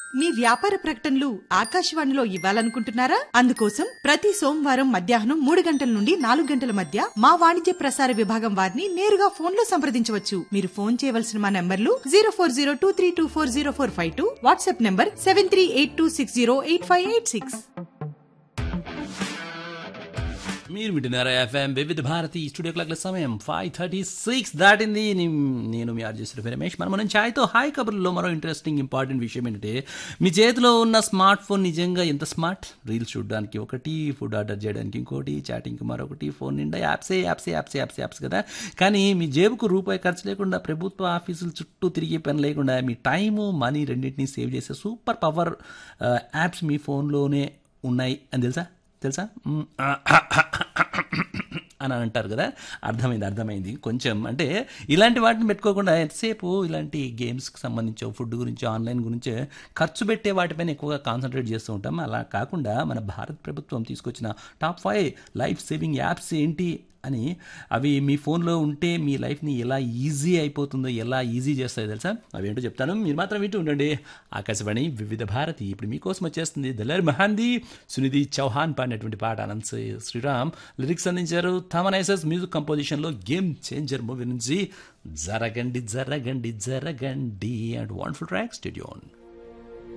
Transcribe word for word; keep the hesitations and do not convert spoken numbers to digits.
మీ వ్యాపార ప్రకటనలు ఆకాశవాణిలో ఇవ్వాలనుకుంటున్నారా? అందుకోసం ప్రతి సోమవారం మధ్యాహ్నం మూడు గంటల నుండి నాలుగు గంటల మధ్య మా వాణిజ్య ప్రసార విభాగం వారిని నేరుగా ఫోన్ లో సంప్రదించవచ్చు. మీరు ఫోన్ చేయవలసిన మా నంబర్లు zero four zero two three two four zero four five two, WhatsApp number seven three eight two six zero eight five eight six. మీరు వింటున్నారా ఎఫ్ఎం వివిధ భారతి స్టూడియో క్లాక్ల సమయం ఫైవ్ థర్టీ సిక్స్ దాటింది. నేను మీ ఆర్జెస్ రమేష్. మనం మనం ఛాయ్తో హాయ్ కబుర్లో మరో ఇంట్రెస్టింగ్ ఇంపార్టెంట్ విషయం ఏంటంటే, మీ చేతిలో ఉన్న స్మార్ట్ ఫోన్ నిజంగా ఎంత స్మార్ట్. రీల్స్ చూడడానికి ఒకటి, ఫుడ్ ఆర్డర్ చేయడానికి ఇంకోటి, చాటింగ్కి మరొకటి, ఫోన్ నిండా యాప్సే యాప్సే యాప్సే యాప్స్ యాప్స్ కదా. కానీ మీ జేబుకు రూపాయి ఖర్చు లేకుండా, ప్రభుత్వ ఆఫీసుల చుట్టూ తిరిగే పని లేకుండా, మీ టైము మనీ రెండింటినీ సేవ్ చేసే సూపర్ పవర్ యాప్స్ మీ ఫోన్లోనే ఉన్నాయి అని తెలుసా తెలుసా అని అంటారు కదా. అర్థమైంది అర్థమైంది కొంచెం. అంటే ఇలాంటి వాటిని పెట్టుకోకుండా ఎంతసేపు ఇలాంటి గేమ్స్కి సంబంధించో, ఫుడ్ గురించి, ఆన్లైన్ గురించి ఖర్చు పెట్టే వాటిపైన ఎక్కువగా కాన్సన్ట్రేట్ చేస్తూ ఉంటాం. అలా కాకుండా మన భారత ప్రభుత్వం తీసుకొచ్చిన top five life saving apps ఏంటి అని, అవి మీ ఫోన్లో ఉంటే మీ లైఫ్ని ఎలా ఈజీ అయిపోతుందో, ఎలా ఈజీ చేస్తాయో తెలుసా. అవేంటో చెప్తాను, మీరు మాత్రం వింటూ ఉండండి. ఆకాశవాణి వివిధ భారతి. ఇప్పుడు మీకోసం వచ్చేస్తుంది దలర్ మహాంది, సునిధి చౌహాన్ పాడినటువంటి పాట. అనంత్ శ్రీరామ్ లిరిక్స్ అందించారు. థమనైసర్స్ మ్యూజిక్ కంపోజిషన్లో గేమ్ చేంజర్ మూవీ నుంచి జరగండి జరగండి జరగండి అండ్ వండర్ఫుల్ ట్రాక్. స్టేడియో ఆన్.